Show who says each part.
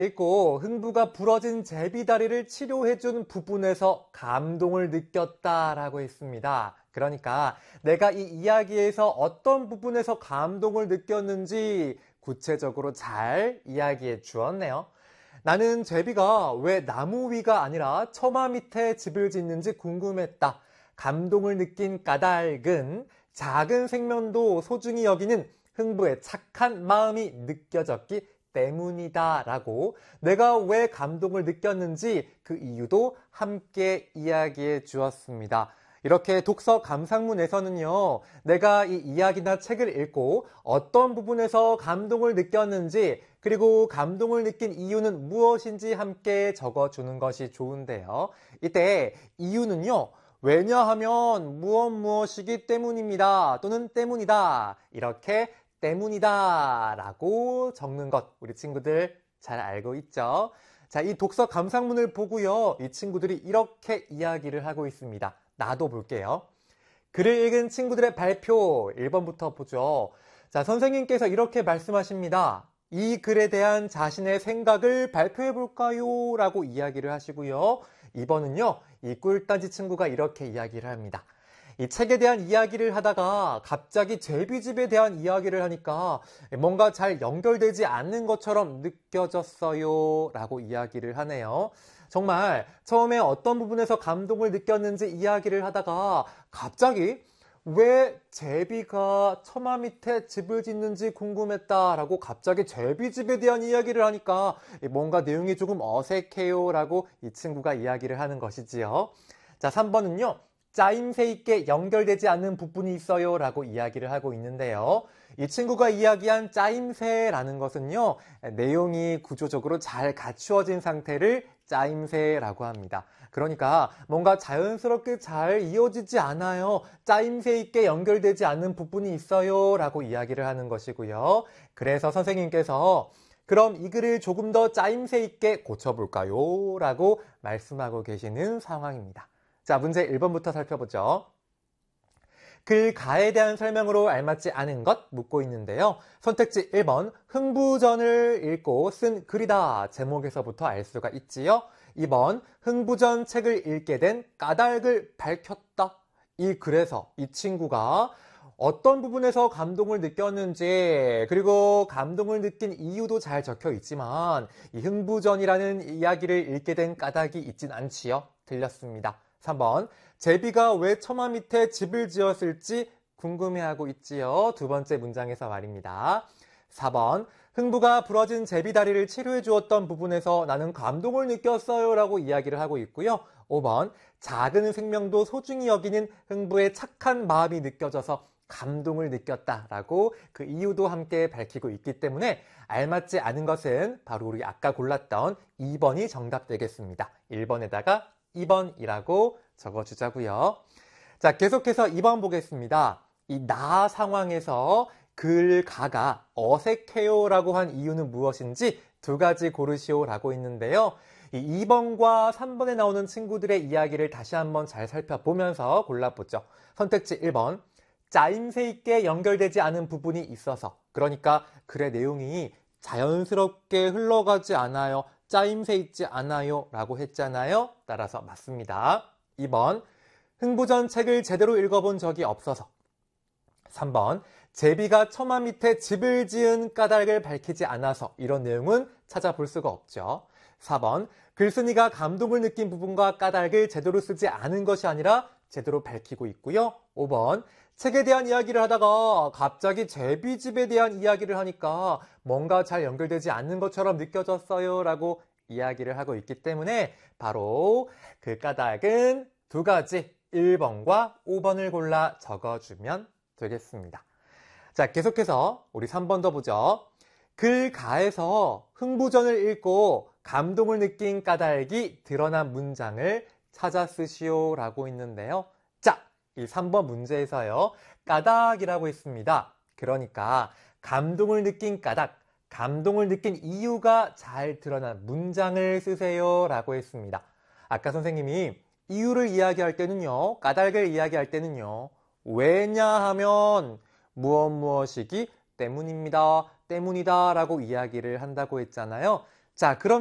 Speaker 1: 읽고 흥부가 부러진 제비다리를 치료해준 부분에서 감동을 느꼈다라고 했습니다. 그러니까 내가 이 이야기에서 어떤 부분에서 감동을 느꼈는지 구체적으로 잘 이야기해 주었네요. 나는 제비가 왜 나무 위가 아니라 처마 밑에 집을 짓는지 궁금했다. 감동을 느낀 까닭은 작은 생명도 소중히 여기는 흥부의 착한 마음이 느껴졌기 때문이다 라고 내가 왜 감동을 느꼈는지 그 이유도 함께 이야기해 주었습니다. 이렇게 독서 감상문에서는요, 내가 이 이야기나 책을 읽고 어떤 부분에서 감동을 느꼈는지, 그리고 감동을 느낀 이유는 무엇인지 함께 적어주는 것이 좋은데요. 이때 이유는요, 왜냐하면 무엇이기 때문입니다. 또는 때문이다. 이렇게 때문이다 라고 적는 것 우리 친구들 잘 알고 있죠? 자, 이 독서 감상문을 보고요. 이 친구들이 이렇게 이야기를 하고 있습니다. 나도 볼게요. 글을 읽은 친구들의 발표 1번부터 보죠. 자, 선생님께서 이렇게 말씀하십니다. 이 글에 대한 자신의 생각을 발표해 볼까요? 라고 이야기를 하시고요. 2번은요. 이 꿀단지 친구가 이렇게 이야기를 합니다. 이 책에 대한 이야기를 하다가 갑자기 제비집에 대한 이야기를 하니까 뭔가 잘 연결되지 않는 것처럼 느껴졌어요 라고 이야기를 하네요. 정말 처음에 어떤 부분에서 감동을 느꼈는지 이야기를 하다가 갑자기 왜 제비가 처마 밑에 집을 짓는지 궁금했다라고 갑자기 제비집에 대한 이야기를 하니까 뭔가 내용이 조금 어색해요 라고 이 친구가 이야기를 하는 것이지요. 자, 3번은요. 짜임새 있게 연결되지 않는 부분이 있어요 라고 이야기를 하고 있는데요. 이 친구가 이야기한 짜임새라는 것은요. 내용이 구조적으로 잘 갖추어진 상태를 짜임새라고 합니다. 그러니까 뭔가 자연스럽게 잘 이어지지 않아요. 짜임새 있게 연결되지 않는 부분이 있어요 라고 이야기를 하는 것이고요. 그래서 선생님께서 그럼 이 글을 조금 더 짜임새 있게 고쳐볼까요? 라고 말씀하고 계시는 상황입니다. 자, 문제 1번부터 살펴보죠. 글 가에 대한 설명으로 알맞지 않은 것 묻고 있는데요. 선택지 1번, 흥부전을 읽고 쓴 글이다. 제목에서부터 알 수가 있지요. 2번, 흥부전 책을 읽게 된 까닭을 밝혔다. 이 글에서 이 친구가 어떤 부분에서 감동을 느꼈는지, 그리고 감동을 느낀 이유도 잘 적혀 있지만 이 흥부전이라는 이야기를 읽게 된 까닭이 있진 않지요. 틀렸습니다. 3번, 제비가 왜 처마 밑에 집을 지었을지 궁금해하고 있지요. 두 번째 문장에서 말입니다. 4번, 흥부가 부러진 제비다리를 치료해 주었던 부분에서 나는 감동을 느꼈어요 라고 이야기를 하고 있고요. 5번, 작은 생명도 소중히 여기는 흥부의 착한 마음이 느껴져서 감동을 느꼈다라고 그 이유도 함께 밝히고 있기 때문에 알맞지 않은 것은 바로 우리 아까 골랐던 2번이 정답 되겠습니다. 1번에다가 2번이라고 적어주자고요. 자, 계속해서 2번 보겠습니다. 이 나 상황에서 글 가가 어색해요 라고 한 이유는 무엇인지 두 가지 고르시오 라고 있는데요. 이 2번과 3번에 나오는 친구들의 이야기를 다시 한번 잘 살펴보면서 골라보죠. 선택지 1번, 짜임새 있게 연결되지 않은 부분이 있어서, 그러니까 글의 내용이 자연스럽게 흘러가지 않아요. 짜임새 있지 않아요 라고 했잖아요. 따라서 맞습니다. 2번, 흥부전 책을 제대로 읽어본 적이 없어서. 3번, 제비가 처마 밑에 집을 지은 까닭을 밝히지 않아서. 이런 내용은 찾아볼 수가 없죠. 4번, 글쓴이가 감동을 느낀 부분과 까닭을 제대로 쓰지 않은 것이 아니라 제대로 밝히고 있고요. 5번, 책에 대한 이야기를 하다가 갑자기 제비집에 대한 이야기를 하니까 뭔가 잘 연결되지 않는 것처럼 느껴졌어요 라고 이야기를 하고 있기 때문에 바로 그 까닭은 두 가지 1번과 5번을 골라 적어주면 되겠습니다. 자, 계속해서 우리 3번 더 보죠. 글 가에서 흥부전을 읽고 감동을 느낀 까닭이 드러난 문장을 찾아 쓰시오 라고 있는데요. 자, 이 3번 문제에서요. 까닭이라고 있습니다. 그러니까 감동을 느낀 까닭, 감동을 느낀 이유가 잘 드러난 문장을 쓰세요 라고 했습니다. 아까 선생님이 이유를 이야기할 때는요. 까닭을 이야기할 때는요. 왜냐하면 무엇이기 때문입니다. 때문이다 라고 이야기를 한다고 했잖아요. 자, 그럼